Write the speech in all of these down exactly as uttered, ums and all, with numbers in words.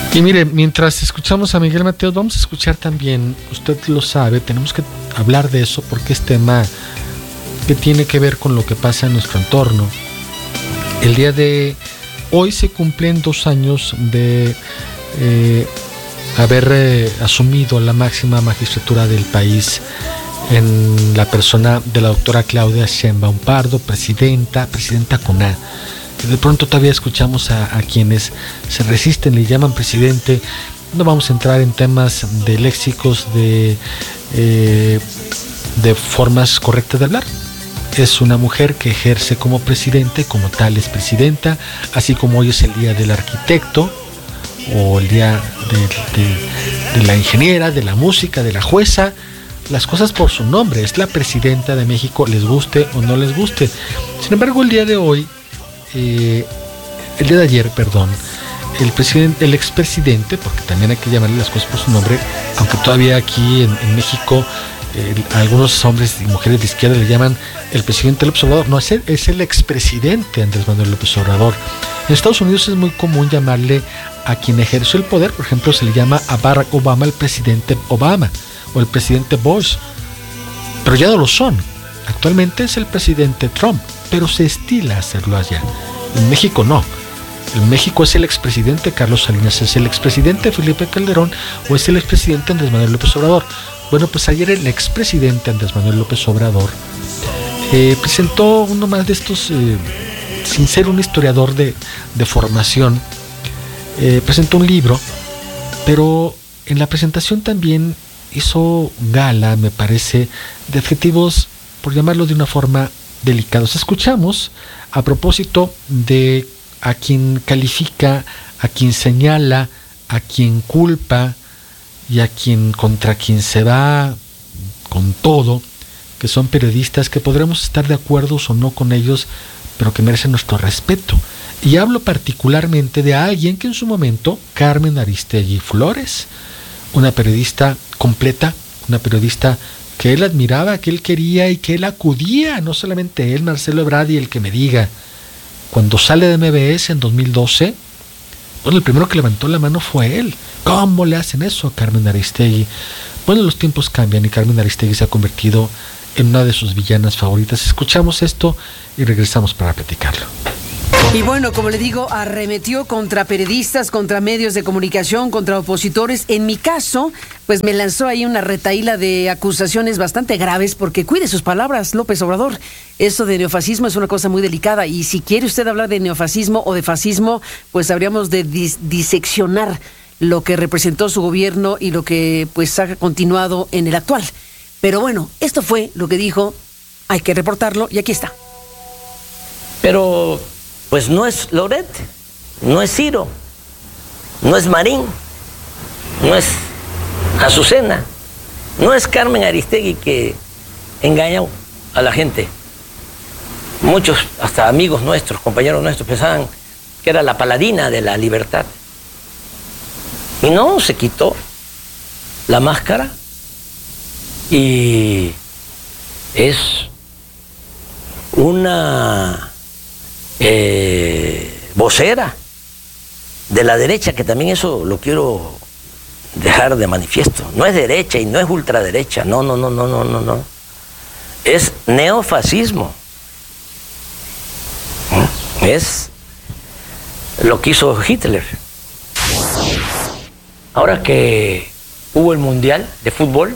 Y mire, mientras escuchamos a Miguel Mateos, vamos a escuchar también, usted lo sabe, tenemos que hablar de eso porque es tema que tiene que ver con lo que pasa en nuestro entorno. El día de hoy se cumplen dos años de eh, haber eh, asumido la máxima magistratura del país en la persona de la doctora Claudia Sheinbaum Pardo, presidenta, presidenta con A. De pronto todavía escuchamos a, a quienes se resisten, le llaman presidente. No vamos a entrar en temas de léxicos, de, eh, de formas correctas de hablar. Es una mujer que ejerce como presidente, como tal es presidenta, así como hoy es el día del arquitecto, o el día de, de, de la ingeniera, de la música, de la jueza. Las cosas por su nombre, es la presidenta de México, les guste o no les guste. Sin embargo, el día de hoy, eh, el día de ayer, perdón, el presidente, el expresidente, porque también hay que llamarle las cosas por su nombre, aunque todavía aquí en, en México eh, algunos hombres y mujeres de izquierda le llaman el presidente López Obrador. No, es el, es el expresidente Andrés Manuel López Obrador. En Estados Unidos es muy común llamarle a quien ejerció el poder, por ejemplo, se le llama a Barack Obama el presidente Obama o el presidente Bush, pero ya no lo son. Actualmente es el presidente Trump, pero se estila hacerlo allá. En México no. En México es el expresidente Carlos Salinas, es el expresidente Felipe Calderón o es el expresidente Andrés Manuel López Obrador. Bueno, pues ayer el expresidente Andrés Manuel López Obrador eh, presentó uno más de estos, eh, sin ser un historiador de, de formación, eh, presentó un libro, pero en la presentación también hizo gala, me parece, de adjetivos, por llamarlo de una forma, delicados. Escuchamos a propósito de a quien califica, a quien señala, a quien culpa y a quien contra quien se va con todo, que son periodistas que podremos estar de acuerdo o no con ellos, pero que merecen nuestro respeto. Y hablo particularmente de alguien que en su momento, Carmen Aristegui Flores, una periodista completa, una periodista que él admiraba, que él quería y que él acudía, no solamente él, Marcelo Ebrard, y el que me diga, cuando sale de M B S en dos mil doce, bueno, el primero que levantó la mano fue él. ¿Cómo le hacen eso a Carmen Aristegui? Bueno, los tiempos cambian y Carmen Aristegui se ha convertido en una de sus villanas favoritas. Escuchamos esto y regresamos para platicarlo. Y bueno, como le digo, arremetió contra periodistas, contra medios de comunicación, contra opositores. En mi caso, pues me lanzó ahí una retahíla de acusaciones bastante graves, porque cuide sus palabras, López Obrador. Esto de neofascismo es una cosa muy delicada, y si quiere usted hablar de neofascismo o de fascismo, pues habríamos de dis- diseccionar lo que representó su gobierno y lo que pues ha continuado en el actual. Pero bueno, esto fue lo que dijo, hay que reportarlo, y aquí está. Pero pues no es Loret, no es Ciro, no es Marín, no es Azucena, no es Carmen Aristegui que engañó a la gente. Muchos, hasta amigos nuestros, compañeros nuestros, pensaban que era la paladina de la libertad. Y no, se quitó la máscara y es una Eh, vocera de la derecha, que también eso lo quiero dejar de manifiesto. No es derecha y no es ultraderecha, no, no, no, no, no, no, no. Es neofascismo. Es lo que hizo Hitler. Ahora que hubo el Mundial de Fútbol.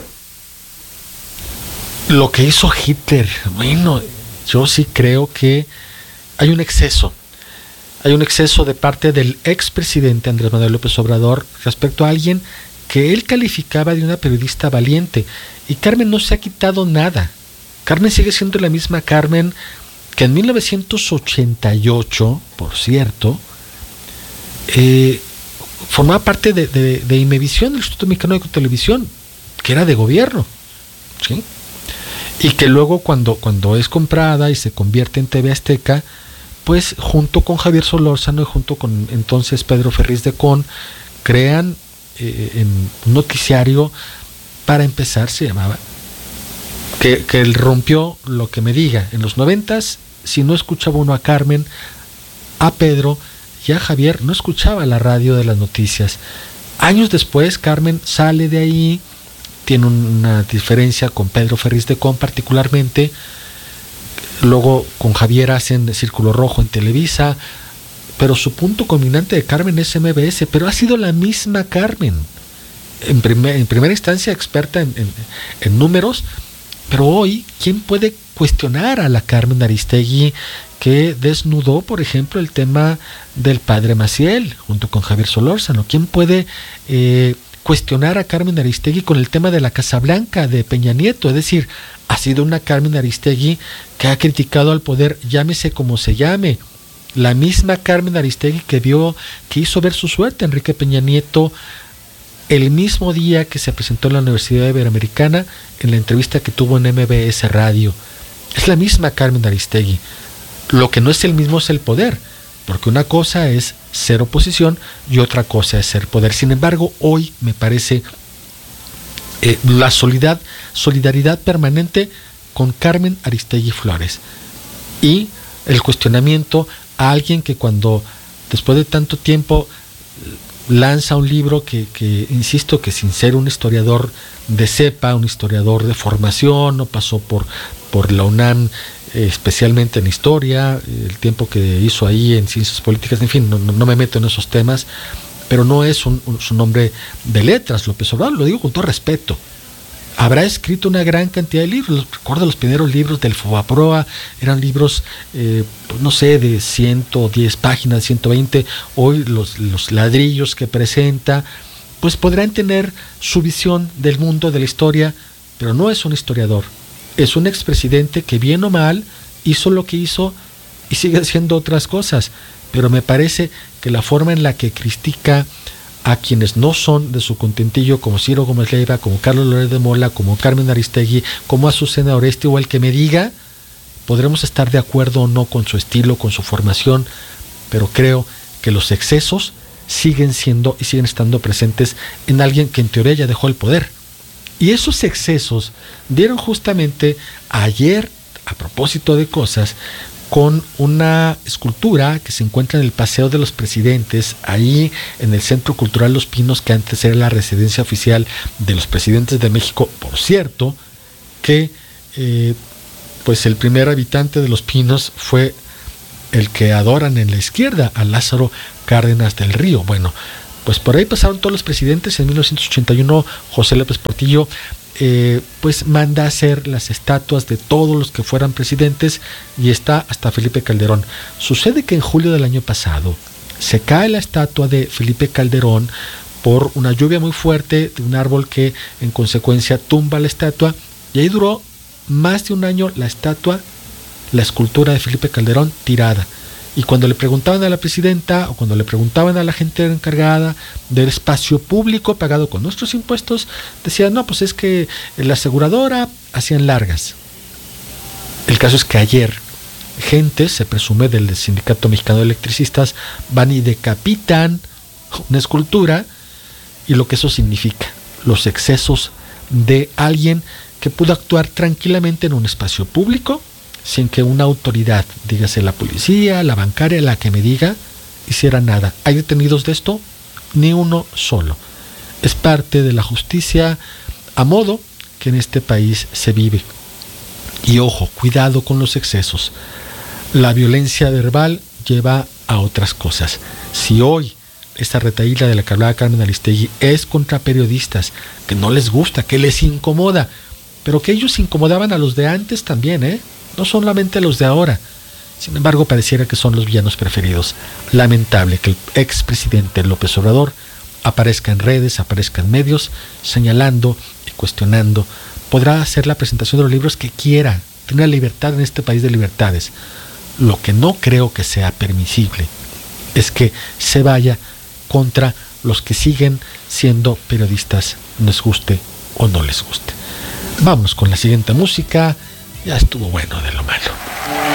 Lo que hizo Hitler, bueno, yo sí creo que hay un exceso, hay un exceso de parte del expresidente Andrés Manuel López Obrador respecto a alguien que él calificaba de una periodista valiente. Y Carmen no se ha quitado nada. Carmen sigue siendo la misma Carmen que en mil novecientos ochenta y ocho, por cierto, eh, formaba parte de, de, de Imevisión, el Instituto Mexicano de Televisión, que era de gobierno, ¿sí? Y que luego cuando, cuando es comprada y se convierte en T V Azteca, pues junto con Javier Solórzano y junto con entonces Pedro Ferriz de Con, crean eh, en un noticiario, para empezar se llamaba, que, que él rompió lo que me diga. En los noventas, si no escuchaba uno a Carmen, a Pedro ya Javier no escuchaba la radio de las noticias. Años después, Carmen sale de ahí, tiene una diferencia con Pedro Ferriz de Con particularmente, luego con Javier hacen Círculo Rojo en Televisa, pero su punto culminante de Carmen es M B S, pero ha sido la misma Carmen, en, primer, en primera instancia experta en, en, en números, pero hoy, ¿quién puede cuestionar a la Carmen Aristegui que desnudó, por ejemplo, el tema del padre Maciel junto con Javier Solórzano? ¿Quién puede eh, cuestionar a Carmen Aristegui con el tema de la Casa Blanca de Peña Nieto? Es decir, ha sido una Carmen Aristegui que ha criticado al poder, llámese como se llame. La misma Carmen Aristegui que vio, que hizo ver su suerte a Enrique Peña Nieto el mismo día que se presentó en la Universidad Iberoamericana en la entrevista que tuvo en M B S Radio. Es la misma Carmen Aristegui. Lo que no es el mismo es el poder, porque una cosa es ser oposición y otra cosa es ser poder. Sin embargo, hoy me parece eh, la solidaridad, solidaridad permanente con Carmen Aristegui Flores y el cuestionamiento a alguien que cuando después de tanto tiempo lanza un libro que, que, insisto, que sin ser un historiador de cepa, un historiador de formación, no pasó por, por la UNAM, eh, especialmente en historia, el tiempo que hizo ahí en ciencias políticas, en fin, no, no me meto en esos temas, pero no es un, un, su nombre de letras, López Obrador, lo digo con todo respeto. Habrá escrito una gran cantidad de libros. Recuerdo los primeros libros del Fobaproa, eran libros, eh, no sé, de ciento diez páginas, ciento veinte. Hoy los, los ladrillos que presenta, pues podrán tener su visión del mundo, de la historia, pero no es un historiador. Es un expresidente que bien o mal hizo lo que hizo y sigue haciendo otras cosas. Pero me parece que la forma en la que critica a quienes no son de su contentillo, como Ciro Gómez Leiva, como Carlos Loret de Mola, como Carmen Aristegui, como Azucena Oresti, o el que me diga, podremos estar de acuerdo o no con su estilo, con su formación, pero creo que los excesos siguen siendo y siguen estando presentes en alguien que en teoría ya dejó el poder. Y esos excesos dieron justamente ayer, a propósito de cosas, con una escultura que se encuentra en el Paseo de los Presidentes, ahí en el Centro Cultural Los Pinos, que antes era la residencia oficial de los presidentes de México. Por cierto, que eh, pues el primer habitante de Los Pinos fue el que adoran en la izquierda, a Lázaro Cárdenas del Río. Bueno, pues por ahí pasaron todos los presidentes. En mil novecientos ochenta y uno, José López Portillo Eh, pues manda a hacer las estatuas de todos los que fueran presidentes y está hasta Felipe Calderón. Sucede que en julio del año pasado se cae la estatua de Felipe Calderón por una lluvia muy fuerte de un árbol que en consecuencia tumba la estatua, y ahí duró más de un año la estatua, la escultura de Felipe Calderón tirada. Y cuando le preguntaban a la presidenta o cuando le preguntaban a la gente encargada del espacio público pagado con nuestros impuestos, decían, no, pues es que la aseguradora hacían largas. El caso es que ayer, gente, se presume del Sindicato Mexicano de Electricistas, van y decapitan una escultura, y lo que eso significa, los excesos de alguien que pudo actuar tranquilamente en un espacio público, sin que una autoridad, dígase la policía, la bancaria, la que me diga, hiciera nada. ¿Hay detenidos de esto? Ni uno solo. Es parte de la justicia a modo que en este país se vive. Y ojo, cuidado con los excesos. La violencia verbal lleva a otras cosas. Si hoy esta retahíla de la que hablaba Carmen Aristegui es contra periodistas que no les gusta, que les incomoda, pero que ellos incomodaban a los de antes también, ¿eh? No solamente a los de ahora. Sin embargo, pareciera que son los villanos preferidos. Lamentable que el expresidente López Obrador aparezca en redes, aparezca en medios, señalando y cuestionando. Podrá hacer la presentación de los libros que quiera. Tiene la libertad en este país de libertades. Lo que no creo que sea permisible es que se vaya contra los que siguen siendo periodistas, les guste o no les guste. Vamos con la siguiente música. Ya estuvo bueno de lo malo.